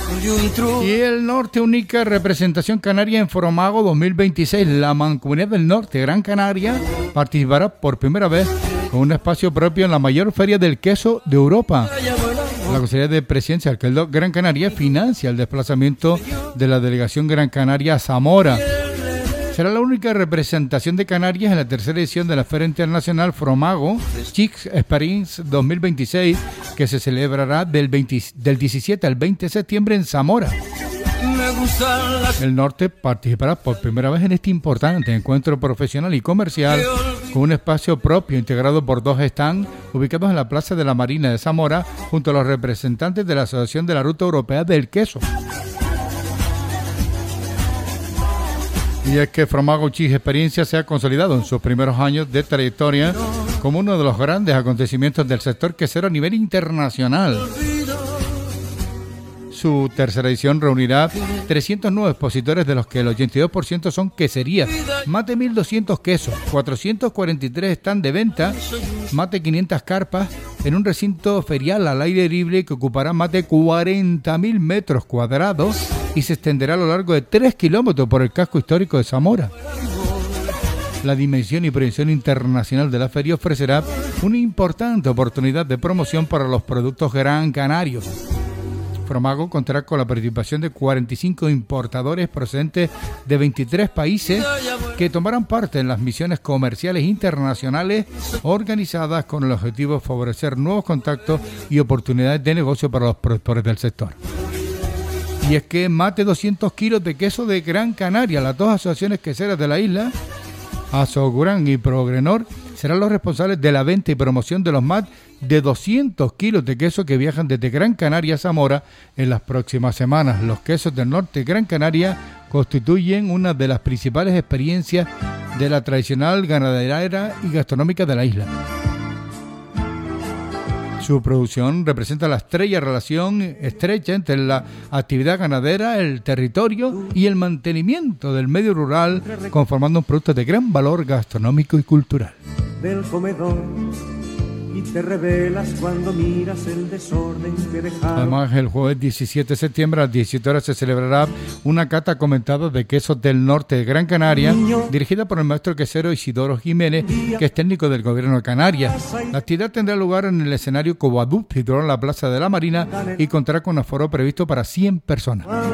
Y el norte, única representación canaria en Foromago 2026. La Mancomunidad del Norte, Gran Canaria, participará por primera vez con un espacio propio en la mayor feria del queso de Europa. La Consejería de Presidencia del Gran Canaria financia el desplazamiento de la delegación Gran Canaria a Zamora. Será la única representación de Canarias en la tercera edición de la Feria Internacional Foromago Chicks Experience 2026, que se celebrará del 17 al 20 de septiembre en Zamora. El norte participará por primera vez en este importante encuentro profesional y comercial con un espacio propio integrado por 2 stands ubicados en la Plaza de la Marina de Zamora junto a los representantes de la Asociación de la Ruta Europea del Queso. Y es que Foromago Chicks Experiencia se ha consolidado en sus primeros años de trayectoria como uno de los grandes acontecimientos del sector quesero a nivel internacional. Su tercera edición reunirá 309 expositores, de los que el 82% son queserías, más de 1.200 quesos, 443 stands de venta, más de 500 carpas en un recinto ferial al aire libre que ocupará más de 40.000 metros cuadrados y se extenderá a lo largo de 3 kilómetros por el casco histórico de Zamora. La dimensión y proyección internacional de la feria ofrecerá una importante oportunidad de promoción para los productos gran canarios. Foromago contará con la participación de 45 importadores procedentes de 23 países que tomarán parte en las misiones comerciales internacionales organizadas con el objetivo de favorecer nuevos contactos y oportunidades de negocio para los productores del sector. Y es que más de 200 kilos de queso de Gran Canaria, las dos asociaciones queseras de la isla, Asogran y Progrenor, serán los responsables de la venta y promoción de los más de 200 kilos de queso que viajan desde Gran Canaria a Zamora en las próximas semanas. Los quesos del norte de Gran Canaria constituyen una de las principales experiencias de la tradicional ganadera y gastronómica de la isla. Su producción representa la relación estrecha entre la actividad ganadera, el territorio y el mantenimiento del medio rural, conformando un producto de gran valor gastronómico y cultural. Del comedor y te revelas cuando miras el desorden que dejaron. Además, el jueves 17 de septiembre a las 17 horas se celebrará una cata comentada de quesos del norte de Gran Canaria, dirigida por el maestro quesero Isidoro Jiménez, que es técnico del gobierno de Canarias. La actividad tendrá lugar en el escenario Covadup, situado en la Plaza de la Marina, y contará con un aforo previsto para 100 personas.